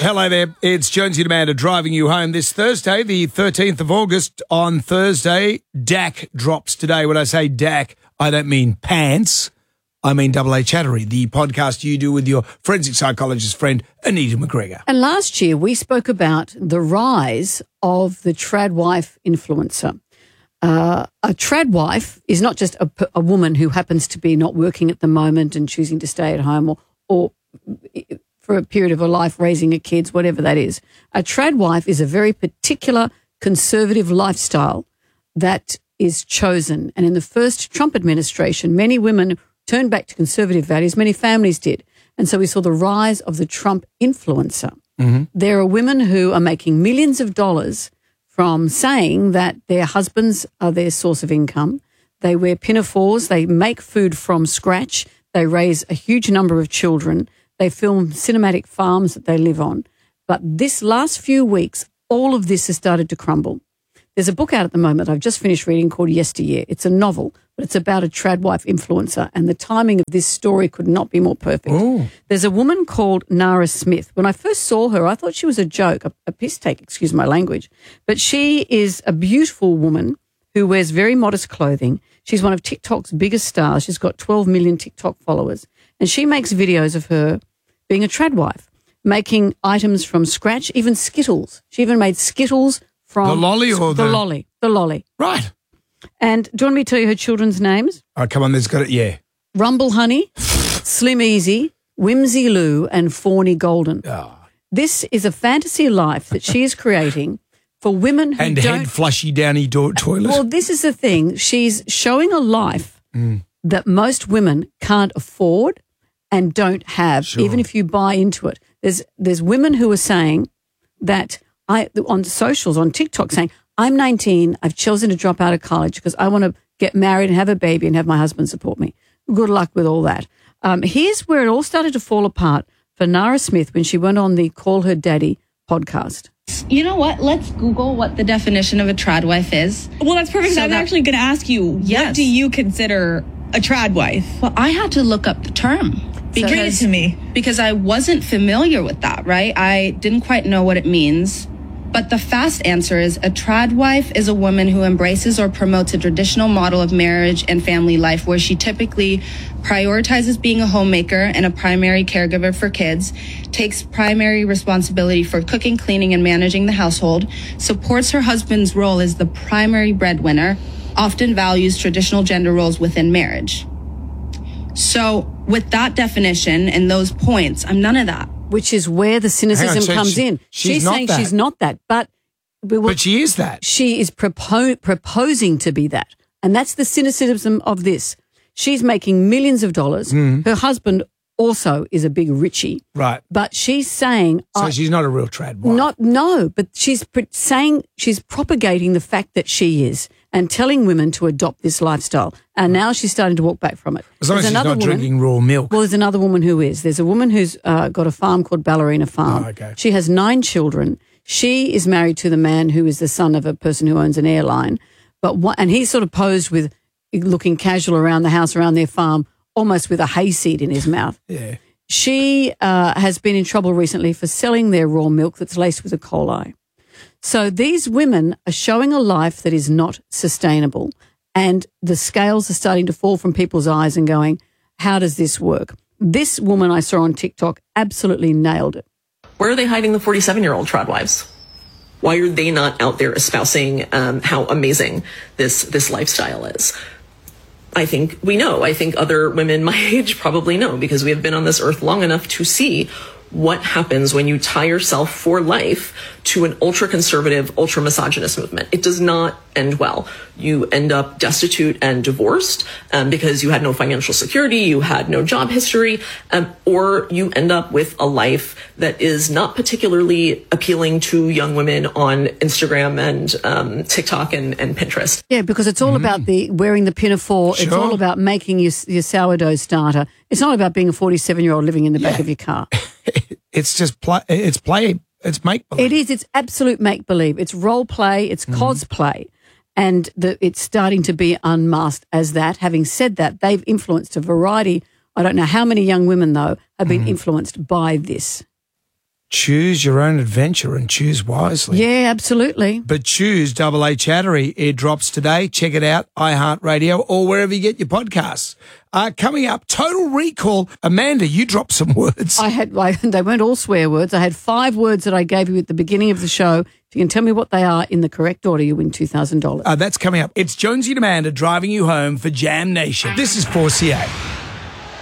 Hello there. It's Jonesy and Amanda driving you home this Thursday, the 13th of August. On Thursday, DAC drops today. When I say DAC, I don't mean pants. I mean Double A Chattery, the podcast you do with your forensic psychologist friend, Anita McGregor. And last year, we spoke about the rise of the trad wife influencer. A trad wife is not just a woman who happens to be not working at the moment and choosing to stay at home or for a period of her life raising her kids, whatever that is. A trad wife is a very particular conservative lifestyle that is chosen. And in the first Trump administration, many women turned back to conservative values. Many families did. And so we saw the rise of the Trump influencer. Mm-hmm. There are women who are making millions of dollars from saying that their husbands are their source of income. They wear pinafores. They make food from scratch. They raise a huge number of children. They film cinematic farms that they live on. But this last few weeks, all of this has started to crumble. There's a book out at the moment I've just finished reading called Yesteryear. It's a novel, but it's about a trad wife influencer, and the timing of this story could not be more perfect. Ooh. There's a woman called Nara Smith. When I first saw her, I thought she was a joke, a piss take, excuse my language. But she is a beautiful woman who wears very modest clothing. She's one of TikTok's biggest stars. She's got 12 million TikTok followers. And she makes videos of her being a trad wife, making items from scratch, even Skittles. She even made Skittles from the lolly or the lolly. The lolly. Right. And do you want me to tell you her children's names? Oh, come on, there's got it, yeah. Rumble Honey, Slim Easy, Whimsy Lou, and Fawny Golden. Oh. This is a fantasy life that she is creating for women who and don't... head flushy downy toilet. Well, this is the thing. She's showing a life that most women can't afford and don't have, even if you buy into it. There's women who are saying that on socials, on TikTok, saying, I'm 19, I've chosen to drop out of college because I want to get married and have a baby and have my husband support me. Good luck with all that. Here's where it all started to fall apart for Nara Smith when she went on the Call Her Daddy podcast. You know what? Let's Google what the definition of a trad wife is. Well, that's perfect. I was actually going to ask you, what do you consider a trad wife? Well, I had to look up the term. Bring it to me. Because I wasn't familiar with that, right? I didn't quite know what it means. But the fast answer is a trad wife is a woman who embraces or promotes a traditional model of marriage and family life where she typically prioritizes being a homemaker and a primary caregiver for kids, takes primary responsibility for cooking, cleaning, and managing the household, supports her husband's role as the primary breadwinner, often values traditional gender roles within marriage. So with that definition and those points, I'm none of that. Which is where the cynicism comes in. She's saying she's not that, but she is that. She is proposing to be that. And that's the cynicism of this. She's making millions of dollars. Her husband also is a big richie. Right. But she's saying... So she's not a real trad wife. No, but she's saying, she's propagating the fact that she is and telling women to adopt this lifestyle. And now she's starting to walk back from it. As long as she's not drinking raw milk. Well, there's another woman who is. There's a woman who's got a farm called Ballerina Farm. Oh, okay. She has 9 children. She is married to the man who is the son of a person who owns an airline. And he's sort of posed with looking casual around the house, around their farm, almost with a hayseed in his mouth. Yeah. She has been in trouble recently for selling their raw milk that's laced with E. coli. So these women are showing a life that is not sustainable, and the scales are starting to fall from people's eyes and going, how does this work? This woman I saw on TikTok absolutely nailed it. Where are they hiding the 47-year-old trad wives? Why are they not out there espousing how amazing this lifestyle is? I think we know. I think other women my age probably know, because we have been on this earth long enough to see what happens when you tie yourself for life to an ultra-conservative, ultra-misogynist movement. It does not end well. You end up destitute and divorced because you had no financial security, you had no job history, or you end up with a life that is not particularly appealing to young women on Instagram and TikTok and Pinterest. Yeah, because it's all about the wearing the pinafore. Sure. It's all about making your sourdough starter. It's not about being a 47-year-old living in the back of your car. It's just play. It's make-believe. It is. It's absolute make-believe. It's role play. It's cosplay. And it's starting to be unmasked as that. Having said that, they've influenced a variety. I don't know how many young women, though, have been influenced by this. Choose your own adventure and choose wisely. Yeah, absolutely. But choose Double A Chattery. It drops today. Check it out, iHeartRadio or wherever you get your podcasts. Coming up, Total Recall. Amanda, you dropped some words. They weren't all swear words. I had 5 words that I gave you at the beginning of the show. If you can tell me what they are in the correct order, you win $2,000. That's coming up. It's Jonesy and Amanda driving you home for Jam Nation. This is 4CA.